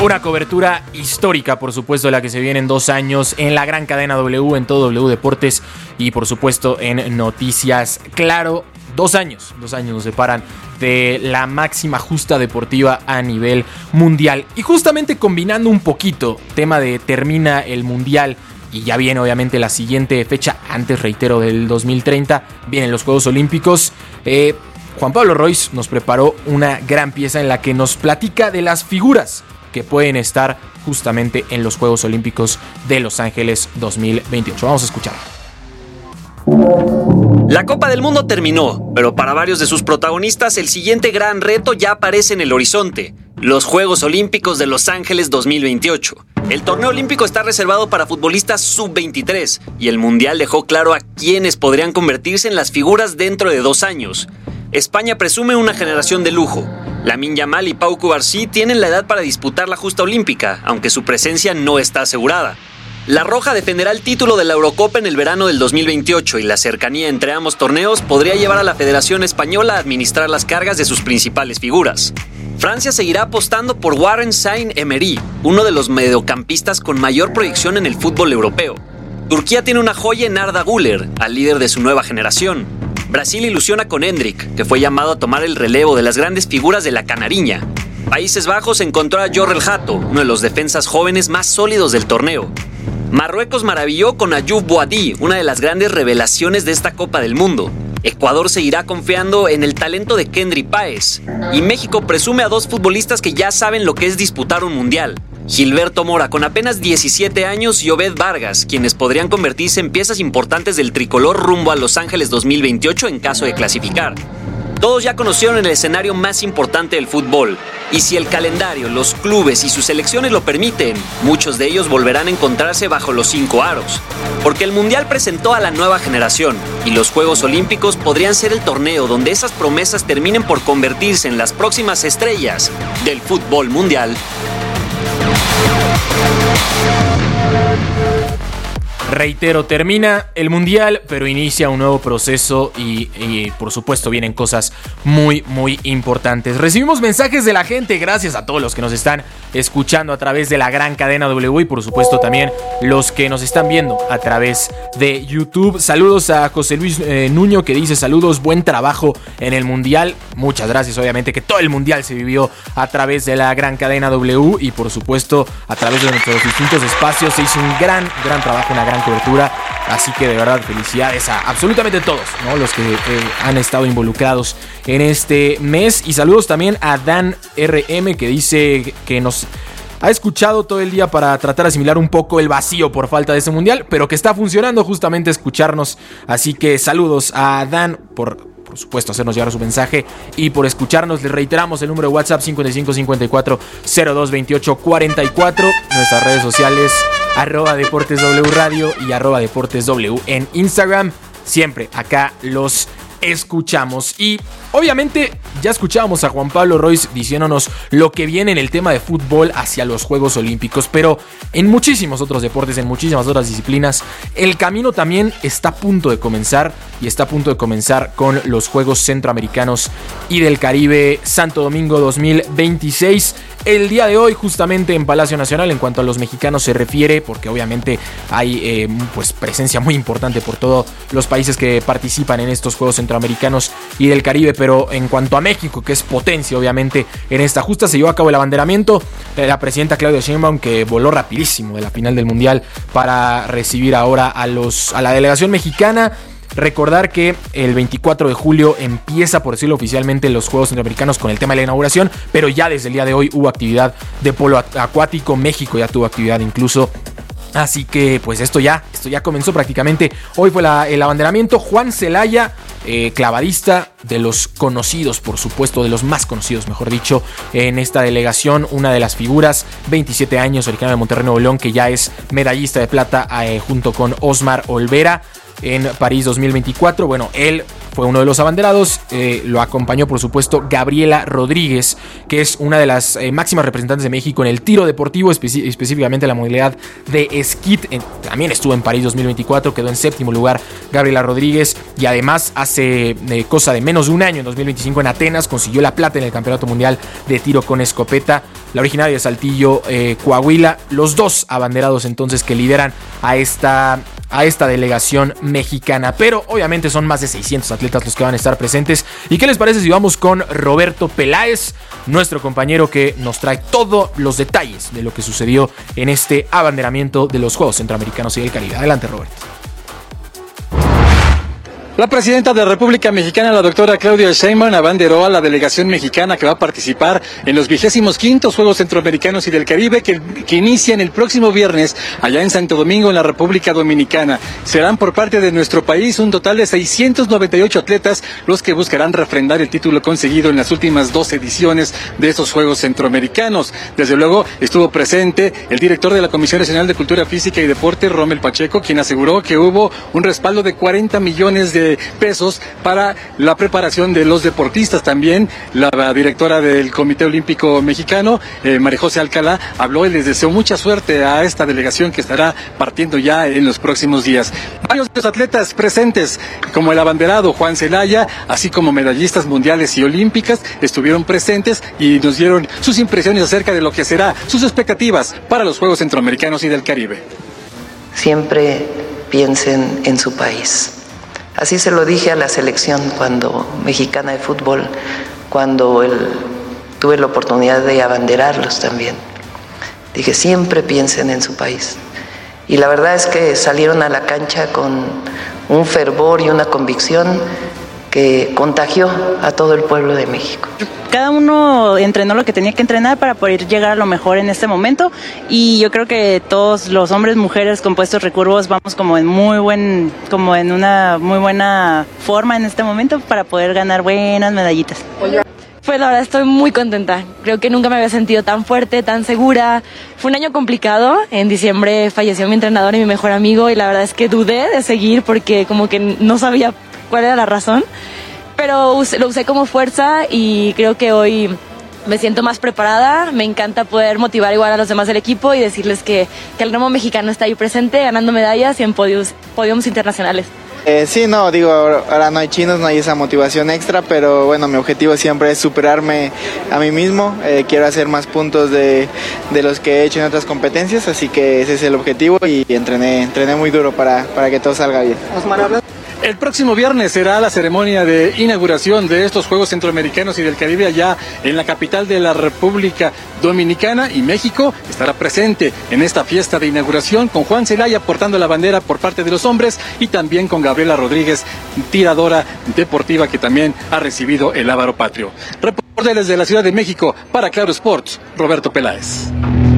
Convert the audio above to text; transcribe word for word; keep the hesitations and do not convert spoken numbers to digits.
Una cobertura histórica, por supuesto, la que se viene en dos años en la gran cadena W, en todo W Deportes y por supuesto en Noticias Claro. Dos años, dos años nos separan de la máxima justa deportiva a nivel mundial. Y justamente combinando un poquito, tema de termina el mundial y ya viene obviamente la siguiente fecha, antes reitero del dos mil treinta, vienen los Juegos Olímpicos. Eh, Juan Pablo Royce nos preparó una gran pieza en la que nos platica de las figuras que pueden estar justamente en los Juegos Olímpicos de Los Ángeles dos mil veintiocho. Vamos a escuchar. La Copa del Mundo terminó, pero para varios de sus protagonistas el siguiente gran reto ya aparece en el horizonte: los Juegos Olímpicos de Los Ángeles dos mil veintiocho. El torneo olímpico está reservado para futbolistas sub veintitrés y el Mundial dejó claro a quienes podrían convertirse en las figuras dentro de dos años. España presume una generación de lujo. Lamine Yamal y Pau Cubarsí tienen la edad para disputar la justa olímpica, aunque su presencia no está asegurada. La Roja defenderá el título de la Eurocopa en el verano del dos mil veintiocho y la cercanía entre ambos torneos podría llevar a la Federación Española a administrar las cargas de sus principales figuras. Francia seguirá apostando por Warren Saint-Emery, uno de los mediocampistas con mayor proyección en el fútbol europeo. Turquía tiene una joya en Arda Güler, al líder de su nueva generación. Brasil ilusiona con Endrick, que fue llamado a tomar el relevo de las grandes figuras de la Canariña. Países Bajos encontró a Jorrel Hato, uno de los defensas jóvenes más sólidos del torneo. Marruecos maravilló con Ayoub Boadi, una de las grandes revelaciones de esta Copa del Mundo. Ecuador seguirá confiando en el talento de Kendry Páez. Y México presume a dos futbolistas que ya saben lo que es disputar un mundial: Gilberto Mora, con apenas diecisiete años, y Obed Vargas, quienes podrían convertirse en piezas importantes del tricolor rumbo a Los Ángeles dos mil veintiocho en caso de clasificar. Todos ya conocieron el escenario más importante del fútbol, y si el calendario, los clubes y sus selecciones lo permiten, muchos de ellos volverán a encontrarse bajo los cinco aros. Porque el Mundial presentó a la nueva generación, y los Juegos Olímpicos podrían ser el torneo donde esas promesas terminen por convertirse en las próximas estrellas del fútbol mundial. Reitero, termina el Mundial, pero inicia un nuevo proceso y, y por supuesto vienen cosas muy, muy importantes. Recibimos mensajes de la gente, gracias a todos los que nos están escuchando a través de la gran cadena W y por supuesto también los que nos están viendo a través de YouTube. Saludos a José Luis eh, Nuño, que dice: saludos, buen trabajo en el Mundial. Muchas gracias, obviamente que todo el Mundial se vivió a través de la gran cadena W y por supuesto a través de nuestros distintos espacios. Se hizo un gran, gran trabajo, una gran cobertura, así que de verdad felicidades a absolutamente todos, ¿no?, los que eh, han estado involucrados en este mes. Y saludos también a Dan R M, que dice que nos ha escuchado todo el día para tratar de asimilar un poco el vacío por falta de ese mundial, pero que está funcionando justamente escucharnos, así que saludos a Dan por... por supuesto, hacernos llegar su mensaje y por escucharnos. Les reiteramos el número de WhatsApp: cincuenta y cinco cincuenta y cuatro cero dos veintiocho cuarenta y cuatro. Nuestras redes sociales: arroba Deportes W Radio y arroba Deportes W en Instagram. Siempre acá los escuchamos. Y obviamente ya escuchábamos a Juan Pablo Royce diciéndonos lo que viene en el tema de fútbol hacia los Juegos Olímpicos, pero en muchísimos otros deportes, en muchísimas otras disciplinas, el camino también está a punto de comenzar, y está a punto de comenzar con los Juegos Centroamericanos y del Caribe Santo Domingo dos mil veintiséis. El día de hoy, justamente en Palacio Nacional, en cuanto a los mexicanos se refiere, porque obviamente hay eh, pues presencia muy importante por todos los países que participan en estos Juegos Centroamericanos y del Caribe, pero en cuanto a México, que es potencia obviamente en esta justa, se llevó a cabo el abanderamiento. La presidenta Claudia Sheinbaum, que voló rapidísimo de la final del Mundial para recibir ahora a, los, a la delegación mexicana. Recordar que el veinticuatro de julio empieza, por decirlo oficialmente, los Juegos Centroamericanos con el tema de la inauguración, pero ya desde el día de hoy hubo actividad de polo acuático. México ya tuvo actividad incluso. Así que pues esto ya, esto ya comenzó prácticamente. Hoy fue la, el abanderamiento. Juan Celaya, eh, clavadista, de los conocidos, por supuesto, de los más conocidos, mejor dicho, en esta delegación, una de las figuras, veintisiete años, originario de Monterrey, Nuevo León, que ya es medallista de plata eh, junto con Osmar Olvera en París dos mil veinticuatro. Bueno, él fue uno de los abanderados. Eh, lo acompañó, por supuesto, Gabriela Rodríguez, que es una de las eh, máximas representantes de México en el tiro deportivo, especi- específicamente en la modalidad de esquí. Eh, también estuvo en París dos mil veinticuatro, quedó en séptimo lugar Gabriela Rodríguez, y además hace eh, cosa de menos de un año, en dos mil veinticinco, en Atenas, consiguió la plata en el Campeonato Mundial de Tiro con Escopeta. la originaria de Saltillo, eh, Coahuila, los dos abanderados entonces que lideran a esta, a esta delegación mexicana. Pero obviamente son más de seiscientos atletas los que van a estar presentes. ¿Y qué les parece si vamos con Roberto Peláez, nuestro compañero que nos trae todos los detalles de lo que sucedió en este abanderamiento de los Juegos Centroamericanos y del Caribe? Adelante, Roberto. La presidenta de la República Mexicana, la doctora Claudia Sheinbaum, abanderó a la delegación mexicana que va a participar en los vigésimos quintos Juegos Centroamericanos y del Caribe que, que inician el próximo viernes allá en Santo Domingo, en la República Dominicana. Serán por parte de nuestro país un total de seiscientos noventa y ocho atletas los que buscarán refrendar el título conseguido en las últimas dos ediciones de estos Juegos Centroamericanos. Desde luego estuvo presente el director de la Comisión Nacional de Cultura Física y Deporte, Rommel Pacheco, quien aseguró que hubo un respaldo de cuarenta millones de pesos para la preparación de los deportistas. También la directora del Comité Olímpico Mexicano, eh, María José Alcalá, habló y les deseó mucha suerte a esta delegación que estará partiendo ya en los próximos días. Varios de los atletas presentes, como el abanderado Juan Celaya, así como medallistas mundiales y olímpicas, estuvieron presentes y nos dieron sus impresiones acerca de lo que será sus expectativas para los Juegos Centroamericanos y del Caribe. Siempre piensen en su país. Así se lo dije a la selección cuando mexicana de fútbol, cuando el, tuve la oportunidad de abanderarlos también. Dije, siempre piensen en su país. Y la verdad es que salieron a la cancha con un fervor y una convicción que contagió a todo el pueblo de México. Cada uno entrenó lo que tenía que entrenar para poder llegar a lo mejor en este momento, y yo creo que todos los hombres, mujeres con puestos recurvos vamos como en muy buen, como en una muy buena forma en este momento para poder ganar buenas medallitas. Pues la verdad estoy muy contenta, creo que nunca me había sentido tan fuerte, tan segura. Fue un año complicado, en diciembre falleció mi entrenador y mi mejor amigo y la verdad es que dudé de seguir porque como que no sabía cuál era la razón, pero lo usé como fuerza y creo que hoy me siento más preparada. Me encanta poder motivar igual a los demás del equipo y decirles que, que el remo mexicano está ahí presente, ganando medallas y en podiums, podiums internacionales. Eh, sí, no, digo, ahora no hay chinos, no hay esa motivación extra, pero bueno, mi objetivo siempre es superarme a mí mismo. Eh, quiero hacer más puntos de, de los que he hecho en otras competencias, así que ese es el objetivo y entrené, entrené muy duro para, para que todo salga bien. El próximo viernes será la ceremonia de inauguración de estos Juegos Centroamericanos y del Caribe allá en la capital de la República Dominicana, y México estará presente en esta fiesta de inauguración con Juan Celaya portando la bandera por parte de los hombres y también con Gabriela Rodríguez, tiradora deportiva que también ha recibido el Ávaro Patrio. Reporte desde la Ciudad de México para Claro Sports, Roberto Peláez.